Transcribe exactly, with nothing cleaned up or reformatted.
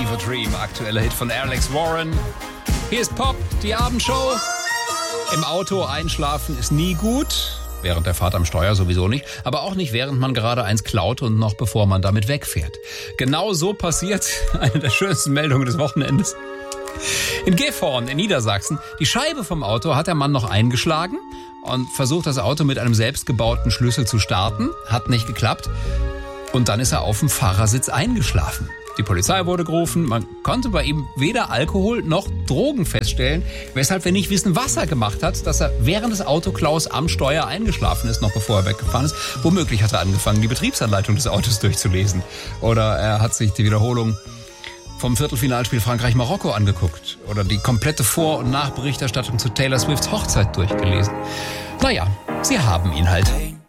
the Dream, aktueller Hit von Alex Warren. Hier ist Pop, die Abendshow. Im Auto einschlafen ist nie gut. Während der Fahrt am Steuer sowieso nicht, aber auch nicht, während man gerade eins klaut und noch bevor man damit wegfährt. Genau so passiert eine der schönsten Meldungen des Wochenendes. In Gifhorn in Niedersachsen, die Scheibe vom Auto hat der Mann noch eingeschlagen und versucht, das Auto mit einem selbstgebauten Schlüssel zu starten. Hat nicht geklappt. Und dann ist er auf dem Fahrersitz eingeschlafen. Die Polizei wurde gerufen. Man konnte bei ihm weder Alkohol noch Drogen feststellen, weshalb wir nicht wissen, was er gemacht hat, dass er während des Autoklaus am Steuer eingeschlafen ist, noch bevor er weggefahren ist. Womöglich hat er angefangen, die Betriebsanleitung des Autos durchzulesen. Oder er hat sich die Wiederholung vom Viertelfinalspiel Frankreich-Marokko angeguckt. Oder die komplette Vor- und Nachberichterstattung zu Taylor Swifts Hochzeit durchgelesen. Naja, sie haben ihn halt.